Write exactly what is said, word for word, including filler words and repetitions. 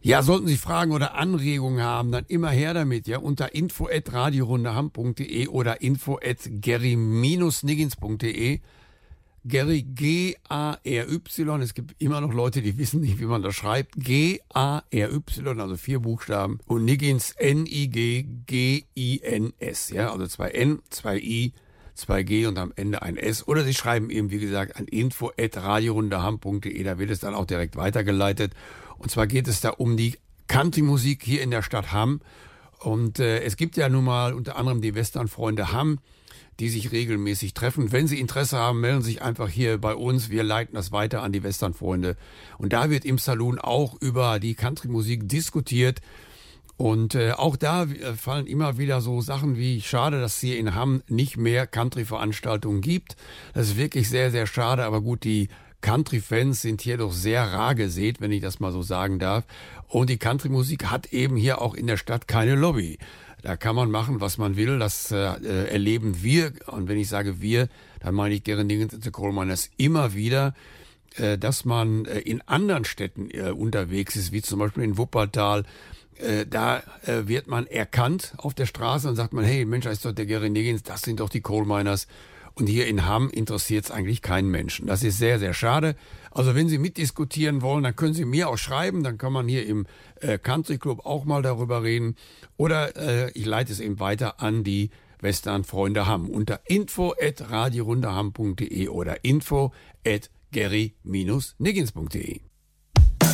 Ja, sollten Sie Fragen oder Anregungen haben, dann immer her damit, ja, unter info at radiorundeham punkt de oder info at gary dash niggins punkt de. Gary, G A R Y, es gibt immer noch Leute, die wissen nicht, wie man das schreibt. G A R Y, also vier Buchstaben. Und Niggins, N I G G I N S, ja, also zwei N, zwei I, zwei G und am Ende ein S. Oder Sie schreiben eben, wie gesagt, an info at radiorundeham punkt de, da wird es dann auch direkt weitergeleitet. Und zwar geht es da um die Country-Musik hier in der Stadt Hamm. Und äh, es gibt ja nun mal unter anderem die Westernfreunde Hamm, die sich regelmäßig treffen. Wenn Sie Interesse haben, melden Sie sich einfach hier bei uns. Wir leiten das weiter an die Westernfreunde. Und da wird im Saloon auch über die Country-Musik diskutiert. Und äh, auch da äh, fallen immer wieder so Sachen wie, schade, dass es hier in Hamm nicht mehr Country-Veranstaltungen gibt. Das ist wirklich sehr, sehr schade. Aber gut, die Country-Fans sind hier doch sehr rar gesät, wenn ich das mal so sagen darf. Und die Country-Musik hat eben hier auch in der Stadt keine Lobby. Da kann man machen, was man will. Das äh, erleben wir. Und wenn ich sage wir, dann meine ich Gary Niggins and the Coal Miners immer wieder, äh, dass man äh, in anderen Städten äh, unterwegs ist, wie zum Beispiel in Wuppertal. Äh, da äh, wird man erkannt auf der Straße und sagt man, hey Mensch, da ist doch der Gary Niggins, das sind doch die Coal Miners. Und hier in Hamm interessiert es eigentlich keinen Menschen. Das ist sehr, sehr schade. Also wenn Sie mitdiskutieren wollen, dann können Sie mir auch schreiben. Dann kann man hier im äh, Country Club auch mal darüber reden. Oder äh, ich leite es eben weiter an die Westernfreunde Hamm unter info at radiorundeham punkt de oder info at gary dash niggins punkt de.